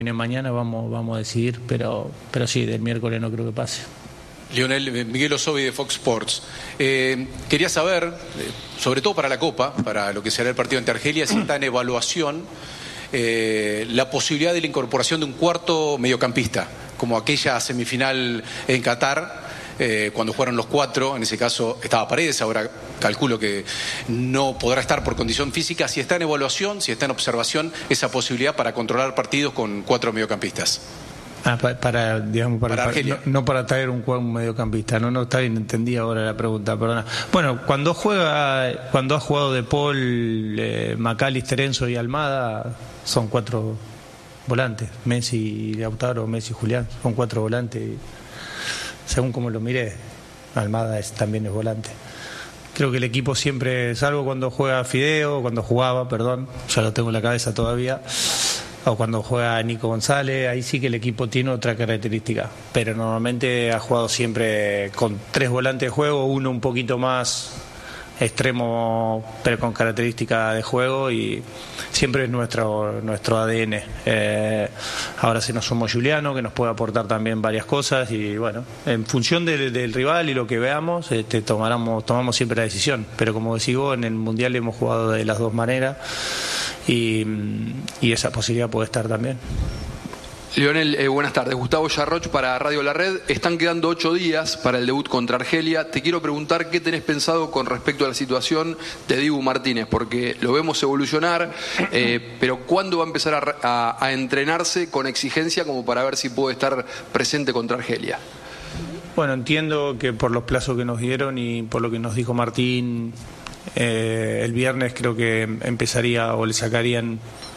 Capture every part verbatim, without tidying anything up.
Mañana vamos, vamos a decidir, pero, pero sí, del miércoles no creo que pase. Lionel, Miguel Osovi de Fox Sports. Eh, quería saber, eh, sobre todo para la Copa, para lo que será el partido ante Argelia, si está en evaluación eh, la posibilidad de la incorporación de un cuarto mediocampista, como aquella semifinal en Qatar, eh, cuando jugaron los cuatro. En ese caso estaba Paredes, ahora calculo que no podrá estar por condición física. Si está en evaluación, si está en observación esa posibilidad para controlar partidos con cuatro mediocampistas. Ah, para, para, digamos, para, para para no, no para traer un, un mediocampista, no, no está bien, entendí ahora la pregunta, perdona. Bueno, cuando juega, cuando ha jugado De Paul, eh, McAllister, Enzo y Almada, son cuatro volantes, Messi y Lautaro, Messi y Julián, son cuatro volantes, y según como lo miré, Almada es, también es volante. Creo que el equipo siempre, salvo cuando juega Fideo, cuando jugaba, perdón, ya lo tengo en la cabeza todavía, o cuando juega Nico González, ahí sí que el equipo tiene otra característica, pero normalmente ha jugado siempre con tres volantes de juego, uno un poquito más extremo pero con característica de juego, y siempre es nuestro nuestro A D N. Eh, ahora sí nos somos Juliano, que nos puede aportar también varias cosas, y bueno, en función del, del rival y lo que veamos, este, tomamos, tomamos siempre la decisión, pero como decís vos, en el Mundial hemos jugado de las dos maneras, y, y esa posibilidad puede estar también. Lionel, eh, buenas tardes. Gustavo Yarroch para Radio La Red. Están quedando ocho días para el debut contra Argelia. Te quiero preguntar qué tenés pensado con respecto a la situación de Dibu Martínez, porque lo vemos evolucionar, eh, pero ¿cuándo va a empezar a, a, a entrenarse con exigencia como para ver si puede estar presente contra Argelia? Bueno, entiendo que por los plazos que nos dieron y por lo que nos dijo Martín, eh, el viernes creo que empezaría o le sacarían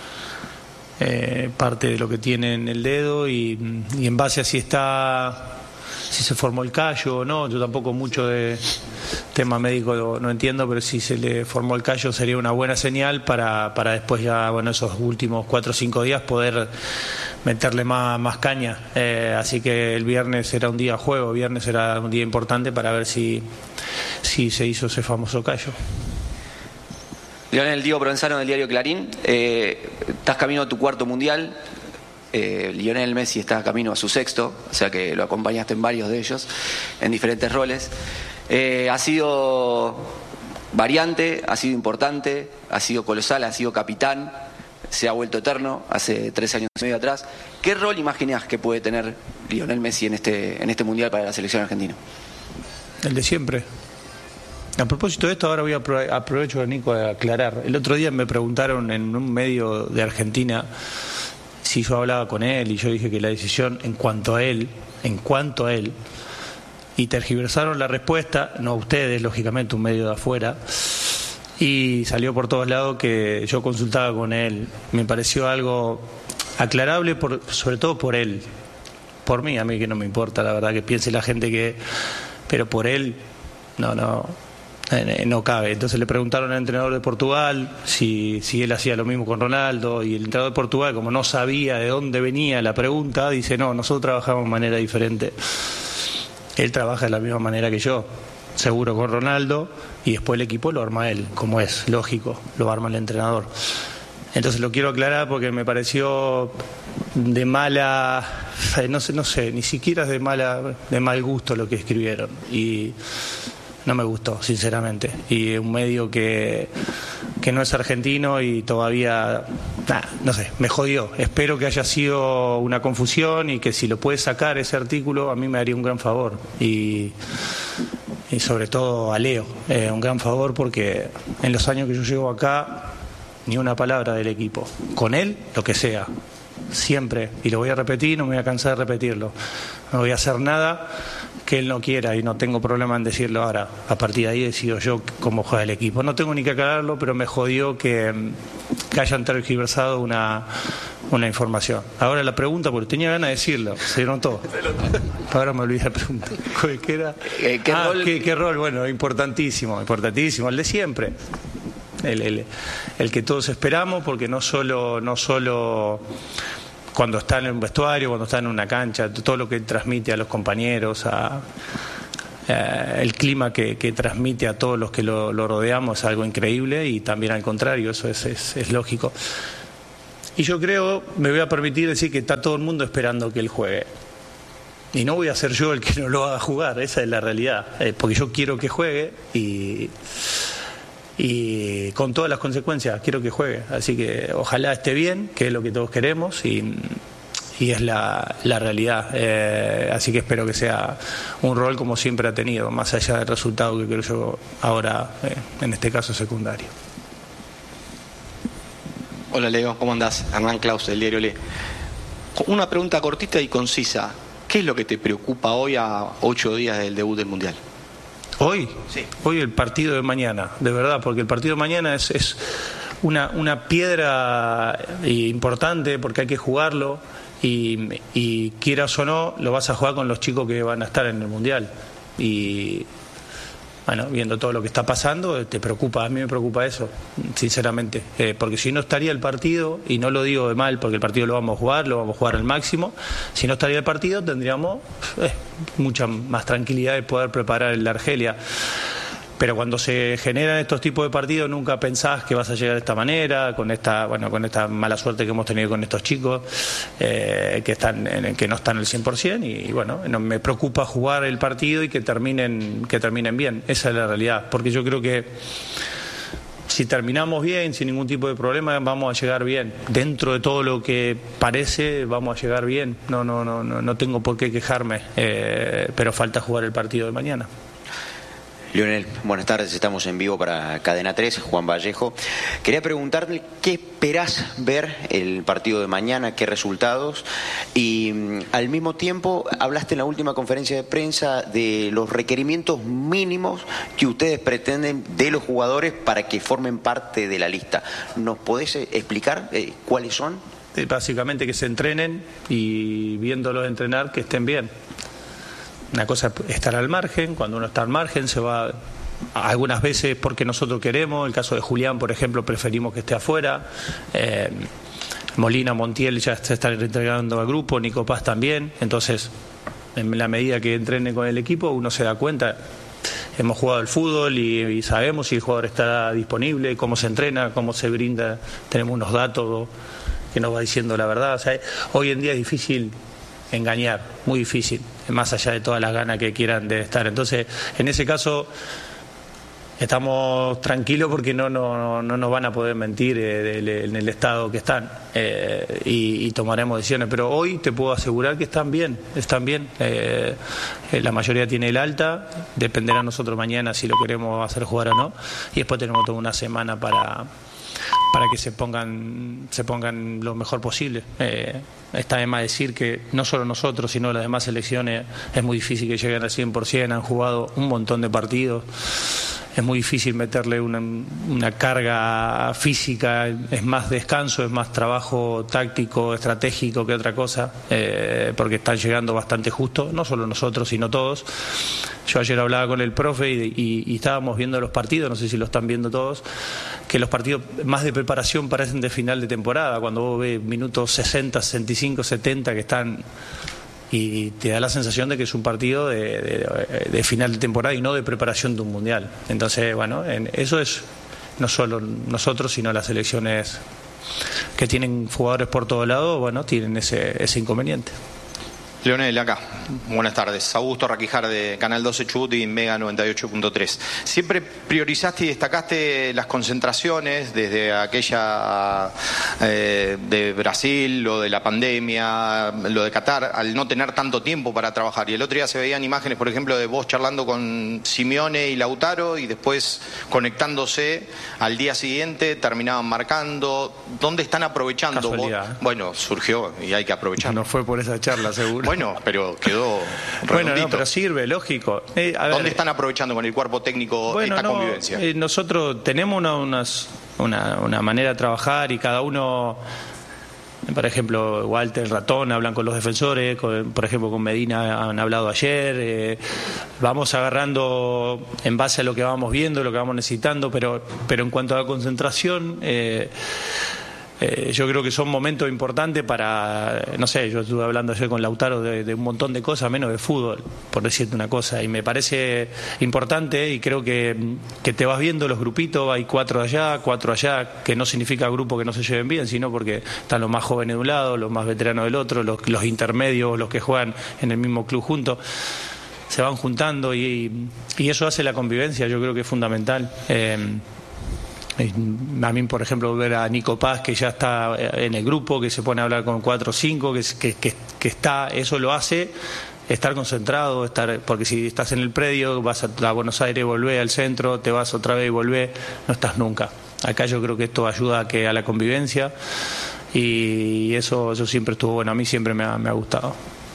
Eh, parte de lo que tiene en el dedo, y, y en base a si está, si se formó el callo o no. Yo tampoco mucho de tema médico no, no entiendo, pero si se le formó el callo sería una buena señal para, para después ya, bueno, esos últimos cuatro o cinco días poder meterle más, más caña. Eh, así que el viernes será un día de juego, viernes será un día importante para ver si, si se hizo ese famoso callo. Lionel, Diego Provenzano del diario Clarín. Eh, estás camino a tu cuarto mundial. Eh, Lionel Messi está camino a su sexto, o sea que lo acompañaste en varios de ellos, en diferentes roles. Eh, ha sido variante, ha sido importante, ha sido colosal, ha sido capitán, se ha vuelto eterno hace tres años y medio atrás. ¿Qué rol imaginás que puede tener Lionel Messi en este, en este mundial para la selección argentina? El de siempre. A propósito de esto, ahora voy a apro- aprovecho, Nico, a aclarar. El otro día me preguntaron en un medio de Argentina si yo hablaba con él, y yo dije que la decisión en cuanto a él, en cuanto a él, y tergiversaron la respuesta, no ustedes, lógicamente, un medio de afuera, y salió por todos lados que yo consultaba con él. Me pareció algo aclarable, por, sobre todo por él. Por mí, a mí que no me importa, la verdad, que piense la gente que... Pero por él, no, no... no cabe. Entonces le preguntaron al entrenador de Portugal si, si él hacía lo mismo con Ronaldo, y el entrenador de Portugal, como no sabía de dónde venía la pregunta, dice: no, nosotros trabajamos de manera diferente. Él trabaja de la misma manera que yo, seguro con Ronaldo, y después el equipo lo arma él, como es lógico, lo arma el entrenador. Entonces lo quiero aclarar porque me pareció de mala, no sé, no sé, ni siquiera es de mala, de mal gusto lo que escribieron, y no me gustó, sinceramente. Y un medio que, que no es argentino y todavía, nah, no sé, me jodió. Espero que haya sido una confusión, y que si lo puede sacar ese artículo, a mí me haría un gran favor. Y, y sobre todo a Leo, eh, un gran favor, porque en los años que yo llevo acá, ni una palabra del equipo. Con él, lo que sea. Siempre, y lo voy a repetir, no me voy a cansar de repetirlo. No voy a hacer nada que él no quiera, y no tengo problema en decirlo ahora. A partir de ahí decido yo cómo juega el equipo. No tengo ni que aclararlo, pero me jodió que, que hayan tergiversado una, una información. Ahora la pregunta, porque tenía ganas de decirlo, se notó. Ahora me olvidé la pregunta. ¿Qué era? Eh, ¿qué, ah, rol? ¿qué, ¿Qué rol? Bueno, importantísimo, importantísimo, el de siempre. El, el, el que todos esperamos, porque no solo, no solo cuando está en un vestuario, cuando está en una cancha, todo lo que transmite a los compañeros, a, a el clima que, que transmite a todos los que lo, lo rodeamos, es algo increíble, y también al contrario, eso es, es, es lógico. Y yo creo, me voy a permitir decir que está todo el mundo esperando que él juegue. Y no voy a ser yo el que no lo haga jugar, esa es la realidad. Eh, porque yo quiero que juegue y, y con todas las consecuencias quiero que juegue. Así que ojalá esté bien, que es lo que todos queremos y, y es la, la realidad. Eh, así que espero que sea un rol como siempre ha tenido, más allá del resultado que creo yo ahora, eh, en este caso secundario. Hola Leo, ¿cómo andás? Hernán Claus, del diario Le. Una pregunta cortita y concisa. ¿Qué es lo que te preocupa hoy a ocho días del debut del Mundial? ¿Hoy? Sí. Hoy el partido de mañana, de verdad, porque el partido de mañana es, es una, una piedra importante porque hay que jugarlo y, y quieras o no, lo vas a jugar con los chicos que van a estar en el Mundial. Y bueno, viendo todo lo que está pasando, te preocupa, a mí me preocupa eso, sinceramente, eh, porque si no estaría el partido, y no lo digo de mal, porque el partido lo vamos a jugar, lo vamos a jugar al máximo, si no estaría el partido tendríamos eh, mucha más tranquilidad de poder preparar el de Argelia. Pero cuando se generan estos tipos de partidos nunca pensás que vas a llegar de esta manera, con esta, bueno, con esta mala suerte que hemos tenido con estos chicos eh, que están, en, que no están al cien por ciento y, y bueno, no, me preocupa jugar el partido y que terminen, que terminen bien. Esa es la realidad, porque yo creo que si terminamos bien, sin ningún tipo de problema, vamos a llegar bien. Dentro de todo lo que parece, vamos a llegar bien. No, no, no, no, no tengo por qué quejarme, eh, pero falta jugar el partido de mañana. Lionel, buenas tardes, estamos en vivo para Cadena tres, Juan Vallejo. Quería preguntarle qué esperás ver el partido de mañana, qué resultados, y al mismo tiempo hablaste en la última conferencia de prensa de los requerimientos mínimos que ustedes pretenden de los jugadores para que formen parte de la lista. ¿Nos podés explicar eh, cuáles son? Básicamente que se entrenen y viéndolos entrenar que estén bien. Una cosa es estar al margen, cuando uno está al margen se va algunas veces porque nosotros queremos, el caso de Julián por ejemplo preferimos que esté afuera, eh, Molina, Montiel ya se están integrando al grupo, Nico Paz también, entonces en la medida que entrene con el equipo uno se da cuenta, hemos jugado al fútbol y, y sabemos si el jugador está disponible, cómo se entrena, cómo se brinda, tenemos unos datos que nos va diciendo la verdad, o sea, hoy en día es difícil engañar, muy difícil, más allá de todas las ganas que quieran de estar. Entonces, en ese caso, estamos tranquilos porque no, no, no nos van a poder mentir eh, de, de, en el estado que están eh, y, y tomaremos decisiones. Pero hoy te puedo asegurar que están bien, están bien. Eh, la mayoría tiene el alta, dependerá a nosotros mañana si lo queremos hacer jugar o no. Y después tenemos toda una semana para... para que se pongan se pongan lo mejor posible. Eh, está de más decir que no solo nosotros, sino las demás selecciones es muy difícil que lleguen al cien por ciento, han jugado un montón de partidos, es muy difícil meterle una, una carga física, es más descanso, es más trabajo táctico, estratégico que otra cosa, eh, porque están llegando bastante justo, no solo nosotros, sino todos. Yo ayer hablaba con el profe y, y, y estábamos viendo los partidos, no sé si lo están viendo todos, que los partidos más de preparación parecen de final de temporada, cuando vos ves minutos sesenta, sesenta y cinco, setenta que están, y te da la sensación de que es un partido de, de, de final de temporada y no de preparación de un mundial. Entonces, bueno, en, eso es no solo nosotros, sino las selecciones que tienen jugadores por todos lados, bueno, tienen ese, ese inconveniente. Lionel, acá. Buenas tardes. Augusto Raquijar de Canal doce Chubut y Mega noventa y ocho punto tres. Siempre priorizaste y destacaste las concentraciones desde aquella eh, de Brasil, lo de la pandemia, lo de Qatar, al no tener tanto tiempo para trabajar. Y el otro día se veían imágenes, por ejemplo, de vos charlando con Simeone y Lautaro y después conectándose al día siguiente, terminaban marcando. ¿Dónde están aprovechando? Vos? Bueno, surgió y hay que aprovechar. No fue por esa charla, seguro. Bueno, pero quedó redondito. Bueno, no, pero sirve, lógico. Eh, a ver, ¿dónde están aprovechando con el cuerpo técnico bueno, esta no, convivencia? Eh, nosotros tenemos una, unas, una, una manera de trabajar y cada uno, por ejemplo, Walter, Ratón, hablan con los defensores, con, por ejemplo, con Medina han hablado ayer, eh, vamos agarrando en base a lo que vamos viendo, lo que vamos necesitando, pero, pero en cuanto a la concentración... Eh, Eh, yo creo que son momentos importantes para, no sé, yo estuve hablando ayer con Lautaro de, de un montón de cosas, menos de fútbol, por decirte una cosa, y me parece importante y creo que, que te vas viendo los grupitos, hay cuatro allá, cuatro allá, que no significa grupo que no se lleven bien, sino porque están los más jóvenes de un lado, los más veteranos del otro, los, los intermedios, los que juegan en el mismo club juntos, se van juntando y, y eso hace la convivencia, yo creo que es fundamental. Eh, A mí, por ejemplo, ver a Nico Paz, que ya está en el grupo, que se pone a hablar con cuatro o cinco, que, que, que, que está, eso lo hace estar concentrado, estar, porque si estás en el predio, vas a, a Buenos Aires, volvés al centro, te vas otra vez y volvés, no estás nunca. Acá yo creo que esto ayuda a, que, a la convivencia y eso, eso siempre estuvo bueno, a mí siempre me ha, me ha gustado.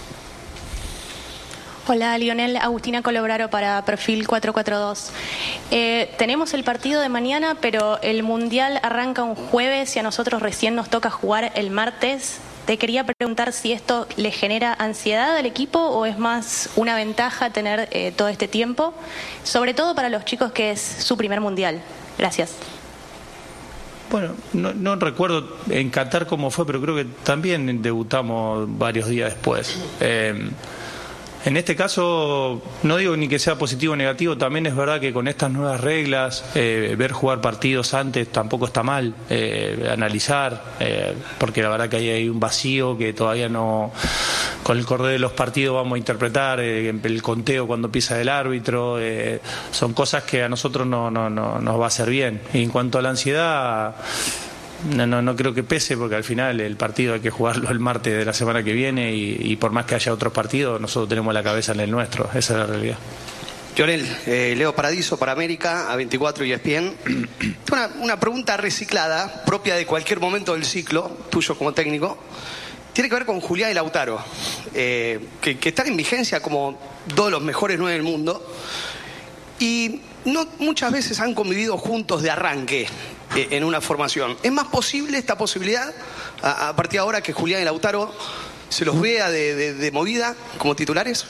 Hola, Lionel, Agustina Colobraro para Perfil cuatro cuatro dos. Eh, tenemos el partido de mañana, pero el Mundial arranca un jueves y a nosotros recién nos toca jugar el martes. Te quería preguntar si esto le genera ansiedad al equipo o es más una ventaja tener eh, todo este tiempo, sobre todo para los chicos que es su primer Mundial. Gracias. Bueno, no, no recuerdo en Qatar cómo fue, pero creo que también debutamos varios días después. Eh, En este caso, no digo ni que sea positivo o negativo, también es verdad que con estas nuevas reglas, eh, ver jugar partidos antes tampoco está mal, eh, analizar, eh, porque la verdad que ahí hay un vacío que todavía no, con el correr de los partidos vamos a interpretar, eh, el conteo cuando empieza el árbitro, eh, son cosas que a nosotros no, no, no nos va a hacer bien. Y en cuanto a la ansiedad... No, no, no creo que pese porque al final el partido hay que jugarlo el martes de la semana que viene y, y por más que haya otros partidos, nosotros tenemos la cabeza en el nuestro, esa es la realidad. Lionel, eh, Leo Paradiso para América, A veinticuatro y E S P N. Una, una pregunta reciclada, propia de cualquier momento del ciclo, tuyo como técnico. Tiene que ver con Julián y Lautaro, eh, que, que están en vigencia como dos de los mejores nueve del mundo. Y no muchas veces han convivido juntos de arranque eh, en una formación. ¿Es más posible esta posibilidad a, a partir de ahora que Julián y Lautaro se los vea de, de, de movida como titulares?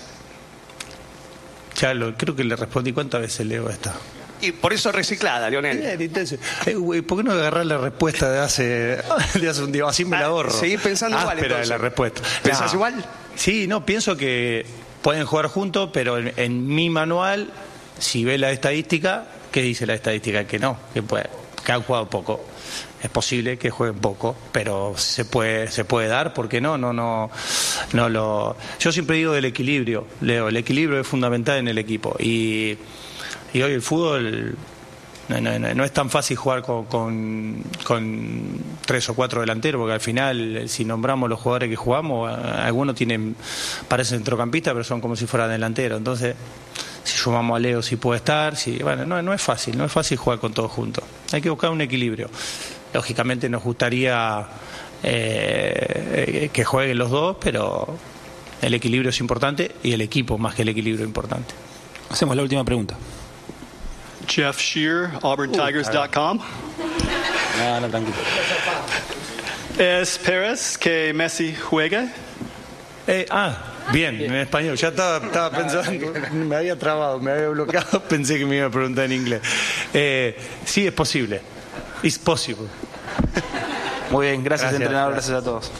Ya lo, creo que le respondí cuántas veces leo esta. Y por eso reciclada, Lionel. Bien, entonces, eh, güey, ¿por qué no agarrar la respuesta de hace, de hace un día? Así me la ahorro. Ah, seguir pensando igual, Áspera entonces. de la respuesta. ¿Pensás No. igual? Sí, no, pienso que pueden jugar juntos, pero en, en mi manual, si ve la estadística, ¿qué dice la estadística? Que no, que, puede, que han jugado poco. Es posible que jueguen poco, pero se puede se puede dar, ¿por qué no? No, no, no lo. Yo siempre digo del equilibrio, Leo, el equilibrio es fundamental en el equipo y, y hoy el fútbol no, no, no, no es tan fácil jugar con, con, con tres o cuatro delanteros, porque al final, si nombramos los jugadores que jugamos, algunos tienen parecen centrocampistas, pero son como si fueran delanteros, entonces. Si sumamos a Leo, si puede estar, si, bueno, no, no es fácil, no es fácil jugar con todos juntos. Hay que buscar un equilibrio. Lógicamente nos gustaría eh, que jueguen los dos, pero el equilibrio es importante y el equipo más que el equilibrio es importante. Hacemos la última pregunta. Jeff Shear, Auburn Tigers punto com. No, no, tranquilo. ¿Esperas que Messi juegue? Eh, ah, bien, en español. Ya estaba, estaba pensando, me había trabado, me había bloqueado, pensé que me iba a preguntar en inglés. Eh, sí, es posible. It's possible. Muy bien, gracias, Gracias, entrenador, gracias. gracias a todos.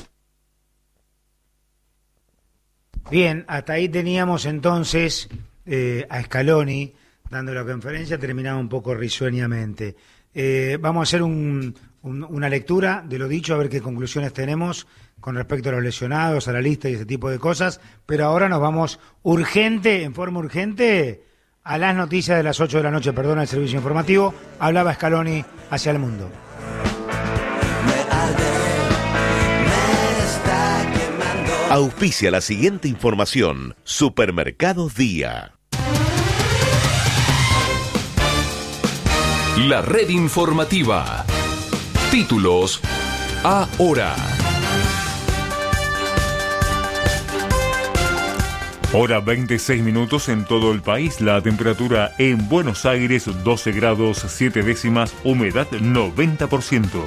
Bien, hasta ahí teníamos entonces eh, a Scaloni dando la conferencia, terminaba un poco risueñamente. Eh, vamos a hacer un, un, una lectura de lo dicho, a ver qué conclusiones tenemos con respecto a los lesionados, a la lista y ese tipo de cosas, pero ahora nos vamos urgente, en forma urgente, a las noticias de las ocho de la noche, perdona el servicio informativo, hablaba Scaloni hacia el mundo. Auspicia la siguiente información, Supermercados Día. La red informativa. Títulos ahora. Hora veintiséis minutos en todo el país. La temperatura en Buenos Aires doce grados siete décimas, humedad noventa por ciento.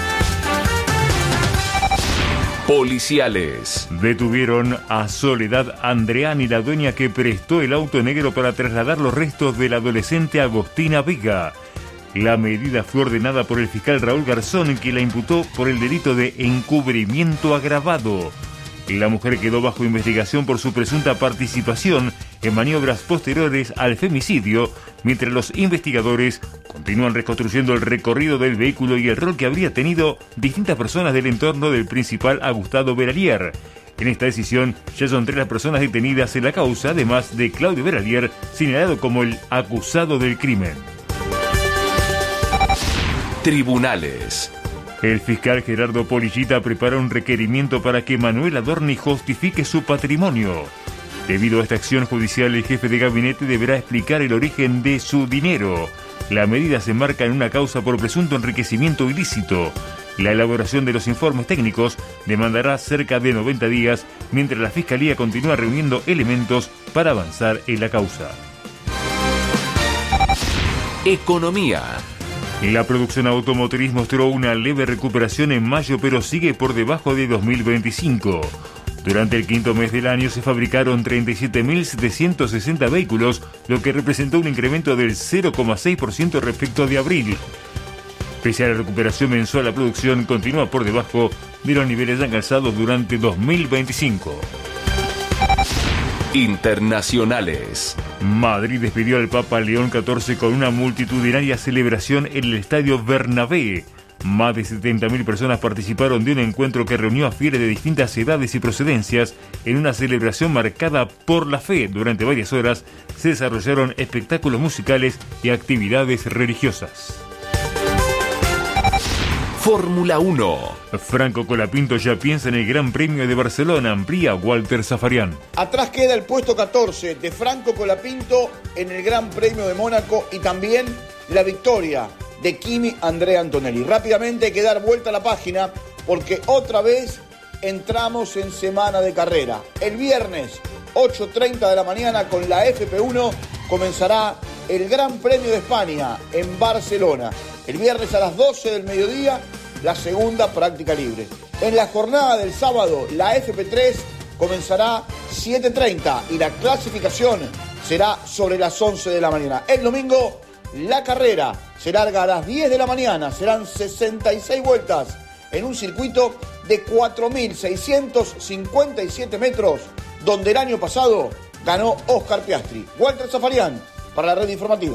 Policiales. Detuvieron a Soledad Andreani, la dueña que prestó el auto negro para trasladar los restos de la adolescente Agostina Vega. La medida fue ordenada por el fiscal Raúl Garzón, que la imputó por el delito de encubrimiento agravado. La mujer quedó bajo investigación por su presunta participación en maniobras posteriores al femicidio, mientras los investigadores continúan reconstruyendo el recorrido del vehículo y el rol que habría tenido distintas personas del entorno del principal Agustado Veralier. En esta decisión ya son tres las personas detenidas en la causa, además de Claudio Veralier, señalado como el acusado del crimen. Tribunales. El fiscal Gerardo Polillita prepara un requerimiento para que Manuel Adorni justifique su patrimonio. Debido a esta acción judicial, el jefe de gabinete deberá explicar el origen de su dinero. La medida se enmarca en una causa por presunto enriquecimiento ilícito. La elaboración de los informes técnicos demandará cerca de noventa días, mientras la Fiscalía continúa reuniendo elementos para avanzar en la causa. Economía. La producción automotriz mostró una leve recuperación en mayo, pero sigue por debajo de dos mil veinticinco. Durante el quinto mes del año se fabricaron treinta y siete mil setecientos sesenta vehículos, lo que representó un incremento del cero coma seis por ciento respecto de abril. Pese a la recuperación mensual, la producción continúa por debajo de los niveles alcanzados durante dos mil veinticinco. Internacionales. Madrid despidió al Papa León catorce con una multitudinaria celebración en el Estadio Bernabé. Más de setenta mil personas participaron de un encuentro que reunió a fieles de distintas edades y procedencias en una celebración marcada por la fe. Durante varias horas se desarrollaron espectáculos musicales y actividades religiosas. Fórmula uno. Franco Colapinto ya piensa en el Gran Premio de Barcelona, amplía Walter Zafarian. Atrás queda el puesto catorce de Franco Colapinto en el Gran Premio de Mónaco y también la victoria de Kimi Andrea Antonelli. Rápidamente hay que dar vuelta a la página porque otra vez entramos en semana de carrera. El viernes, ocho treinta de la mañana, con la F P uno comenzará el Gran Premio de España en Barcelona. El viernes a las doce del mediodía, la segunda práctica libre. En la jornada del sábado, la F P tres comenzará siete treinta y la clasificación será sobre las once de la mañana. El domingo, la carrera se larga a las diez de la mañana. Serán sesenta y seis vueltas en un circuito de cuatro mil seiscientos cincuenta y siete metros, donde el año pasado ganó Oscar Piastri. Walter Zafarian, para la red informativa.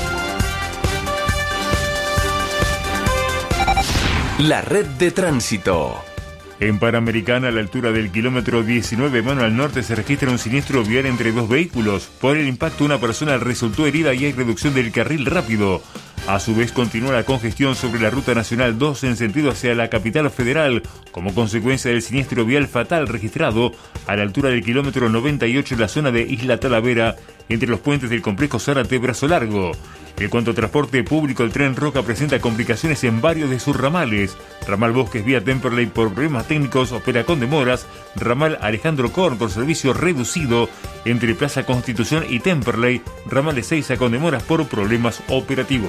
La red de tránsito. En Panamericana, a la altura del kilómetro diecinueve mano al norte, se registra un siniestro vial entre dos vehículos. Por el impacto, una persona resultó herida y hay reducción del carril rápido. A su vez, continúa la congestión sobre la Ruta Nacional dos en sentido hacia la capital federal, como consecuencia del siniestro vial fatal registrado a la altura del kilómetro noventa y ocho en la zona de Isla Talavera, entre los puentes del complejo Zárate-Brazo Largo. En cuanto a transporte público, el tren Roca presenta complicaciones en varios de sus ramales. Ramal Bosques vía Temperley por problemas técnicos opera con demoras. Ramal Alejandro Korn con servicio reducido entre Plaza Constitución y Temperley. Ramal Ezeiza con demoras por problemas operativos.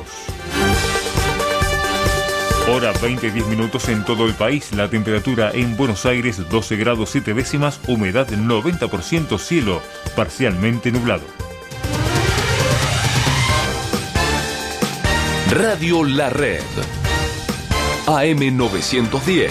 Hora veinte, diez minutos en todo el país. La temperatura en Buenos Aires doce grados siete décimas, humedad noventa por ciento, cielo parcialmente nublado. Radio La Red. A M novecientos diez.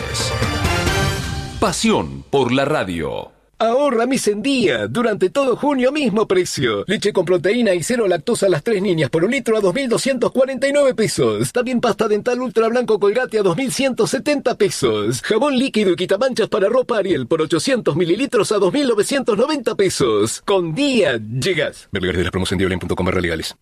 Pasión por la radio. Ahorra mis en día. Durante todo junio, mismo precio. Leche con proteína y cero lactosa a las tres niñas por un litro a dos mil doscientos cuarenta y nueve pesos. También pasta dental ultra blanco Colgate a dos mil ciento setenta pesos. Jabón líquido y quitamanchas para ropa Ariel por ochocientos mililitros a dos mil novecientos noventa pesos. Con día llegas. Ver lugares de las promos en diablen punto com barra legales.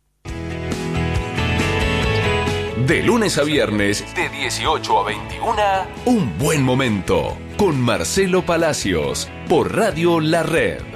De lunes a viernes, de dieciocho a veintiuna, Un Buen Momento, con Marcelo Palacios, por Radio La Red.